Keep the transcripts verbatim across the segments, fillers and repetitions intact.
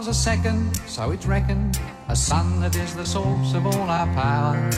a second, so it's reckoned, a sun that is the source of all our power.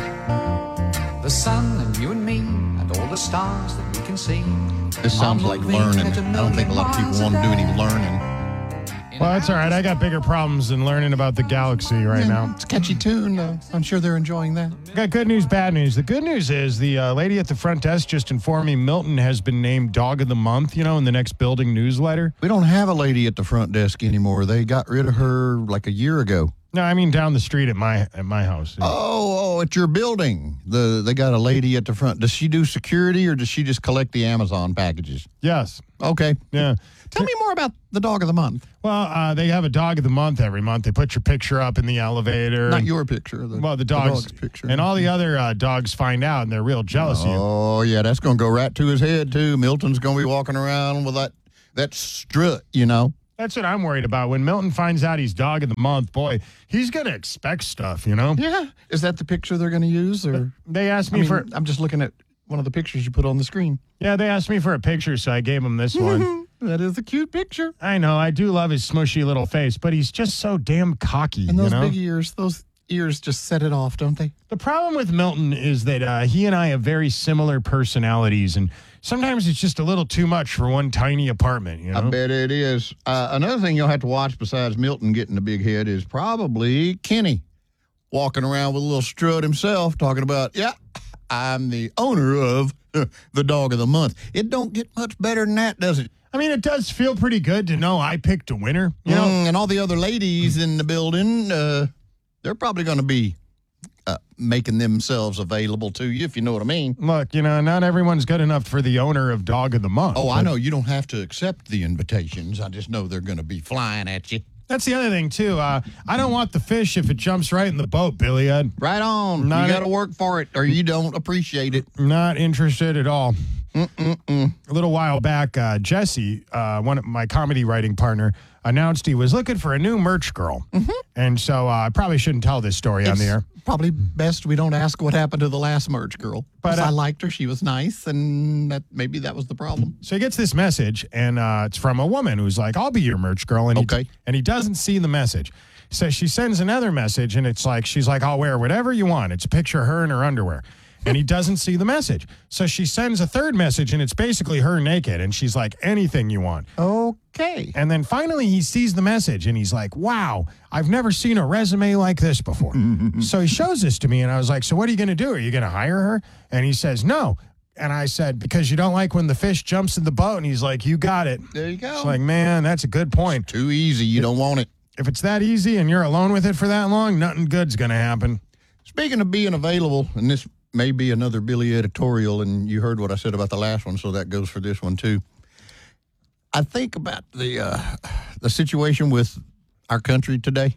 The sun and you and me and all the stars that we can see. This sounds like learning. I don't think a lot of people want to do any learning. Well, that's all right. I got bigger problems than learning about the galaxy right now. It's a catchy tune. Uh, I'm sure they're enjoying that. I got good news, bad news. The good news is the uh, lady at the front desk just informed me Milton has been named Dog of the Month, you know, in the next building newsletter. We don't have a lady at the front desk anymore. They got rid of her like a year ago. No, I mean down the street at my at my house. Oh, oh, at your building. The They got a lady at the front. Does she do security or does she just collect the Amazon packages? Yes. Okay. Yeah. Tell me more about the Dog of the Month. Well, uh, they have a Dog of the Month every month. They put your picture up in the elevator. Not and, your picture. The, well, the dog's, the dog's picture. And all the other uh, dogs find out, and they're real jealous oh, of you. Oh, yeah, that's going to go right to his head, too. Milton's going to be walking around with that, that strut, you know. That's what I'm worried about. When Milton finds out he's Dog of the Month, boy, he's going to expect stuff, you know? Yeah. Is that the picture they're going to use? Or They asked me I mean, for... I'm just looking at one of the pictures you put on the screen. Yeah, they asked me for a picture, so I gave him this one. That is a cute picture. I know. I do love his smushy little face, but he's just so damn cocky. And those you know? big ears, those ears just set it off, don't they? The problem with Milton is that uh, he and I have very similar personalities, and sometimes it's just a little too much for one tiny apartment, you know? I bet it is. Uh, another thing you'll have to watch besides Milton getting the big head is probably Kenny walking around with a little strut himself talking about, yeah, I'm the owner of the Dog of the Month. It don't get much better than that, does it? I mean, it does feel pretty good to know I picked a winner, you know? Mm, and all the other ladies in the building, uh, they're probably going to be uh, making themselves available to you, if you know what I mean. Look, you know, not everyone's good enough for the owner of Dog of the Month. Oh, I know. You don't have to accept the invitations. I just know they're going to be flying at you. That's the other thing, too. Uh, I don't want the fish if it jumps right in the boat, Billy Ed. Right on. Not you got to work for it or you don't appreciate it. Not interested at all. Mm-mm-mm. A little while back, uh, Jesse, uh, one of my comedy writing partner, announced he was looking for a new merch girl. Mm-hmm. And so uh, I probably shouldn't tell this story It's on the air. Probably best we don't ask what happened to the last merch girl. But, uh, I liked her. She was nice, and that maybe that was the problem. So he gets this message, and uh, it's from a woman who's like, I'll be your merch girl. And Okay. He, and he doesn't see the message. So she sends another message, and it's like, she's like, I'll wear whatever you want. It's a picture of her in her underwear. And he doesn't see the message. So she sends a third message, and it's basically her naked. And she's like, anything you want. Okay. And then finally he sees the message, and he's like, wow, I've never seen a resume like this before. So he shows this to me, and I was like, so what are you going to do? Are you going to hire her? And he says, no. And I said, because you don't like when the fish jumps in the boat? And he's like, you got it. There you go. It's like, man, that's a good point. Too easy. You don't want it. If it's that easy and you're alone with it for that long, nothing good's going to happen. Speaking of being available, and this may be another Billy editorial, and you heard what I said about the last one, so that goes for this one too. I think about the uh, the situation with our country today,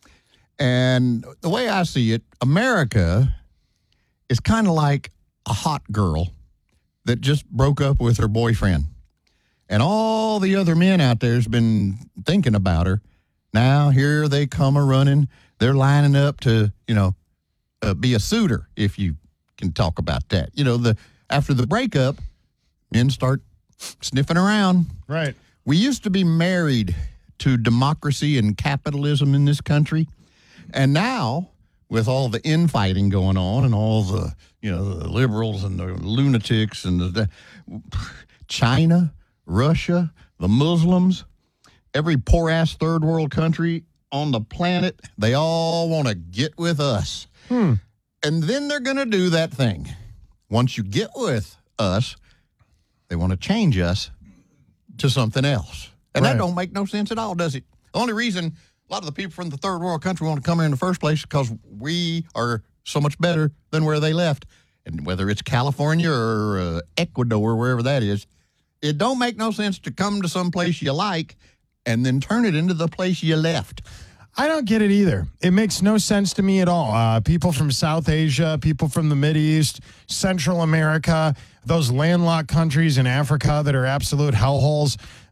and the way I see it, America is kind of like a hot girl that just broke up with her boyfriend, and all the other men out there has been thinking about her. Now here they come a running. They're lining up to, you know, uh, be a suitor, if you can talk about that. You know, the after the breakup, men start sniffing around. Right. We used to be married to democracy and capitalism in this country. And now, with all the infighting going on and all the, you know, the liberals and the lunatics and the, the China, Russia, the Muslims, every poor-ass third world country on the planet, they all want to get with us. Hmm. And then they're going to do that thing. Once you get with us, they want to change us to something else. And Right. that don't make no sense at all, does it? The only reason a lot of the people from the third world country want to come here in the first place is because we are so much better than where they left. And whether it's California or uh, Ecuador, wherever that is, it don't make no sense to come to some place you like and then turn it into the place you left. I don't get it either. It makes no sense to me at all. Uh, people from South Asia, people from the Mideast, Central America, those landlocked countries in Africa that are absolute hellholes.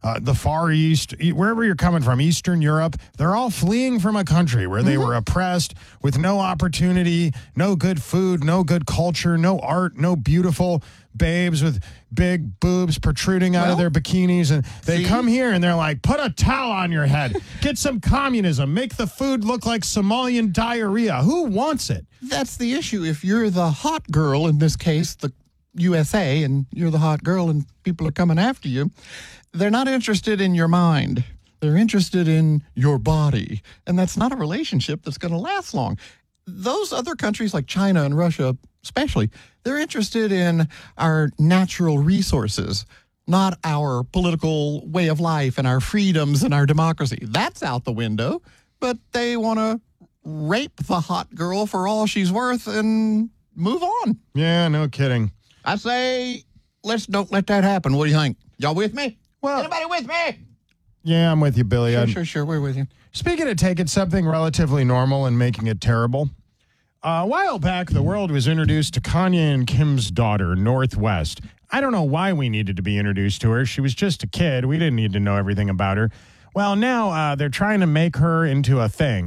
uh, the Far East, e- wherever you're coming from, Eastern Europe, they're all fleeing from a country where they were oppressed with no opportunity, no good food, no good culture, no art, no beautiful babes with big boobs protruding out Well, of their bikinis. And they see? come here and they're like, put a towel on your head, get some communism, make the food look like Somalian diarrhea. Who wants it? That's the issue. If you're the hot girl, in this case, the U S A, and you're the hot girl and people are coming after you, they're not interested in your mind. They're interested in your body. And that's not a relationship that's going to last long. Those other countries like China and Russia, especially, they're interested in our natural resources, not our political way of life and our freedoms and our democracy. That's out the window. But they want to rape the hot girl for all she's worth and move on. Yeah, no kidding. I say, let's don't let that happen. What do you think? Y'all with me? Well, Anybody with me? yeah, I'm with you, Billy. Sure, I'd- sure, sure. We're with you. Speaking of taking something relatively normal and making it terrible, uh, a while back, the world was introduced to Kanye and Kim's daughter, Northwest. I don't know why we needed to be introduced to her. She was just a kid. We didn't need to know everything about her. Well, now uh, they're trying to make her into a thing.